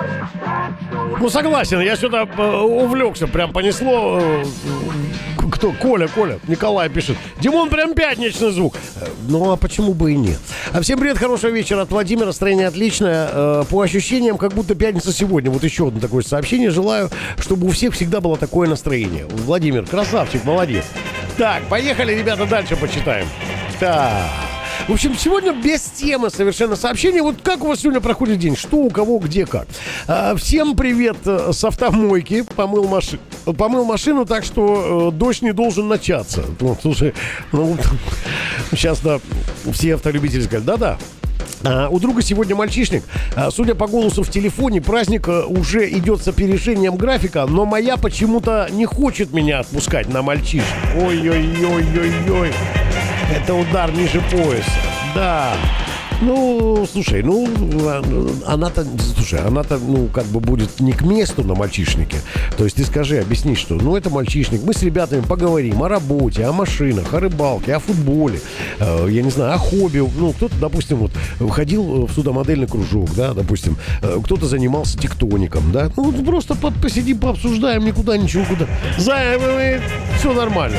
Ну, согласен, я сюда увлекся, прям понесло. Кто? Коля, Николай пишет. Димон, прям пятничный звук. Ну, а почему бы и нет? А всем привет, хорошего вечера от Владимира. Настроение отличное. По ощущениям, как будто пятница сегодня. Вот еще одно такое сообщение. Желаю, чтобы у всех всегда было такое настроение. Владимир, красавчик, молодец. Так, поехали, ребята, дальше почитаем. Так. В общем, сегодня без темы совершенно сообщение. Вот как у вас сегодня проходит день? Что, у кого, где, как? Всем привет с автомойки. Помыл машину, так что дождь не должен начаться. Ну, слушай, сейчас, да, все автолюбители сказали, да-да. У друга сегодня мальчишник. Судя по голосу в телефоне, праздник уже идет с опережением графика, но моя почему-то не хочет меня отпускать на мальчишник. Ой-ой-ой-ой-ой. Это удар ниже пояса. Да. Ну, слушай, она-то, как бы будет не к месту на мальчишнике. То есть ты скажи, объясни, что, это мальчишник. Мы с ребятами поговорим о работе, о машинах, о рыбалке, о футболе, я не знаю, о хобби. Ну, кто-то, допустим, вот ходил в судомодельный кружок, да, допустим, кто-то занимался тектоником, да. Ну, просто посидим, пообсуждаем, ничего, куда. Все нормально.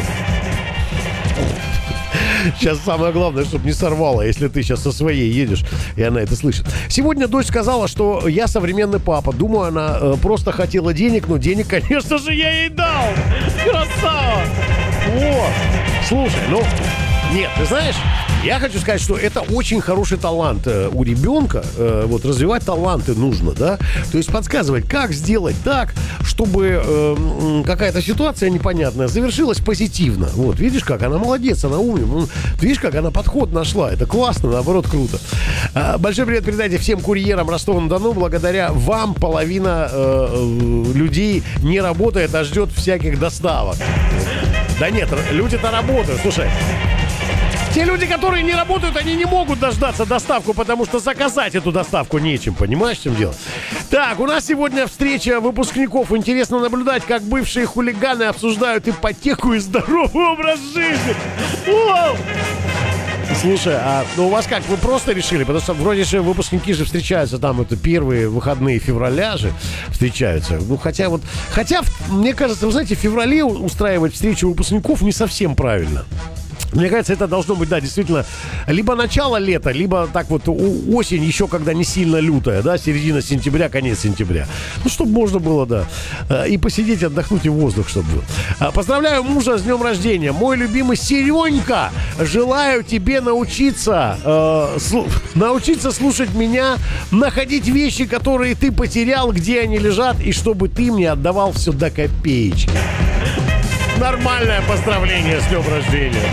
Сейчас самое главное, чтобы не сорвало, если ты сейчас со своей едешь, и она это слышит. Сегодня дочь сказала, что я современный папа. Думаю, она просто хотела денег, но денег, конечно же, я ей дал. Красава! Вот. Слушай, нет, ты знаешь, я хочу сказать, что это очень хороший талант у ребенка. Вот развивать таланты нужно, да? То есть подсказывать, как сделать так, чтобы какая-то ситуация непонятная завершилась позитивно. Вот, видишь, как она молодец, она умная. Видишь, как она подход нашла. Это классно, наоборот, круто. Большой привет передайте всем курьерам Ростова-на-Дону. Благодаря вам половина людей не работает, а ждет всяких доставок. Да нет, люди-то работают. Слушай, те люди, которые не работают, они не могут дождаться доставку, потому что заказать эту доставку нечем. Понимаешь, в чем дело? Так, у нас сегодня встреча выпускников. Интересно наблюдать, как бывшие хулиганы обсуждают ипотеку и здоровый образ жизни. Вау! Слушай, у вас как, вы просто решили? Потому что вроде же выпускники же встречаются там, это первые выходные февраля же встречаются. Хотя, мне кажется, вы знаете, в феврале устраивать встречу выпускников не совсем правильно. Мне кажется, это должно быть, да, действительно, либо начало лета, либо так вот осень, еще когда не сильно лютая, да, середина сентября, конец сентября. Чтобы можно было, да, и посидеть, отдохнуть, и воздух, чтобы был. Поздравляю мужа с днем рождения. Мой любимый Серенька, желаю тебе научиться слушать меня, находить вещи, которые ты потерял, где они лежат, и чтобы ты мне отдавал все до копеечки. Нормальное поздравление с днем рождения.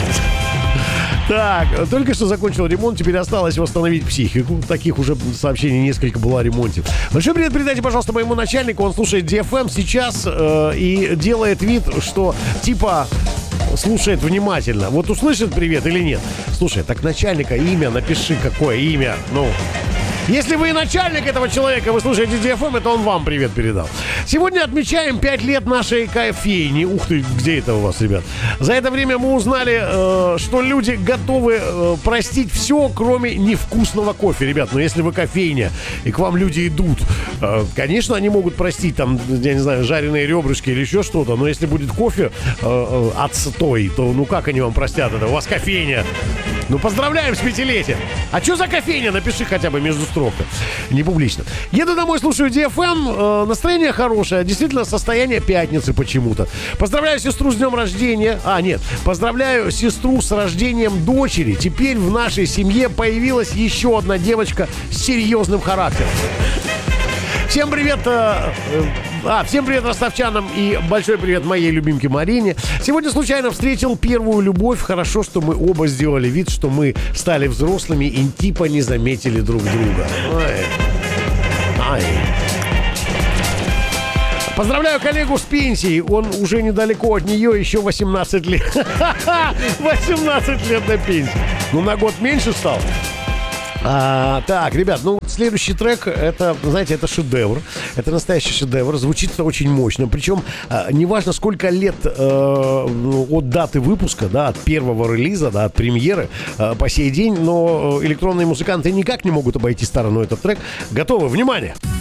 Так, только что закончил ремонт, теперь осталось восстановить психику. Таких уже сообщений несколько было о ремонте. Большой привет передайте, пожалуйста, моему начальнику. Он слушает DFM сейчас и делает вид, что типа слушает внимательно. Вот услышит привет или нет? Слушай, так начальника имя напиши, какое имя. Если вы и начальник этого человека, вы слушаете DFM, это он вам привет передал. Сегодня отмечаем 5 лет нашей кофейни. Ух ты, где это у вас, ребят? За это время мы узнали, что люди готовы простить все, кроме невкусного кофе. Ребят, если вы кофейня, и к вам люди идут, конечно, они могут простить, там, я не знаю, жареные ребрышки или еще что-то, но если будет кофе отстой, то как они вам простят это? У вас кофейня. Поздравляем с 5-летием. А что за кофейня? Напиши хотя бы между строк. Не публично. Еду домой, слушаю DFM. Настроение хорошее. Действительно, состояние пятницы почему-то. Поздравляю сестру с днем рождения. Поздравляю сестру с рождением дочери. Теперь в нашей семье появилась еще одна девочка с серьезным характером. Всем привет, всем привет ростовчанам и большой привет моей любимке Марине. Сегодня случайно встретил первую любовь. Хорошо, что мы оба сделали вид, что мы стали взрослыми и типа не заметили друг друга. Поздравляю коллегу с пенсией. Он уже недалеко от нее, еще 18 лет. 18 лет до пенсии. На год меньше стал. Так, ребят, следующий трек, это, знаете, это шедевр. Это настоящий шедевр. Звучит очень мощно. Причем, неважно, сколько лет от даты выпуска, да, от первого релиза, да, от премьеры по сей день, но электронные музыканты никак не могут обойти стороной этот трек. Готовы? Внимание!